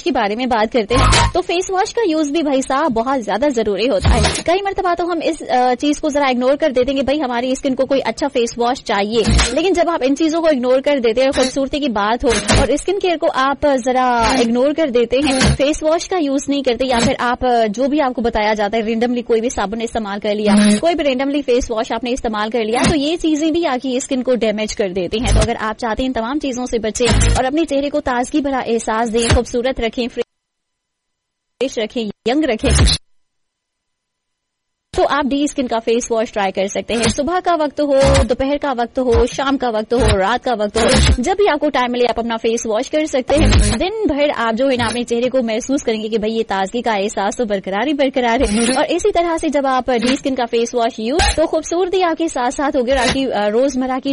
के बारे में बात करते हैं तो फेस वॉश का यूज भी भाई साहब बहुत ज्यादा जरूरी होता है। कई मरतबा तो हम इस चीज को जरा इग्नोर कर देते हैं कि भाई हमारी स्किन को कोई अच्छा फेस वॉश चाहिए, लेकिन जब आप इन चीजों को इग्नोर कर देते हैं, खूबसूरती की बात हो और स्किन केयर को आप जरा इग्नोर कर देते हैं, फेस वॉश का यूज नहीं करते, या फिर आप जो भी आपको बताया जाता है रेंडमली कोई भी साबुन इस्तेमाल कर लिया, कोई भी रेंडमली फेस वॉश आपने इस्तेमाल कर लिया, तो ये चीजें भी आपकी स्किन को डैमेज कर देती हैं। तो अगर आप चाहते हैं इन तमाम चीजों से बचें और अपने चेहरे को ताजगी भरा एहसास दें, खूबसूरत रखें, फ्रेश रखें, यंग रखें, तो आप डी स्किन का फेस वॉश ट्राई कर सकते हैं। सुबह का वक्त हो, दोपहर का वक्त हो, शाम का वक्त हो, रात का वक्त हो, जब भी आपको टाइम मिले आप अपना फेस वॉश कर सकते हैं। दिन भर आप जो है ना अपने चेहरे को महसूस करेंगे कि भाई ये ताजगी का एहसास तो बरकरार ही बरकरार है। और इसी तरह से जब आप डी स्किन का फेस वॉश यूज, तो खूबसूरती आपके साथ साथ होगी और आपकी रोजमर्रा की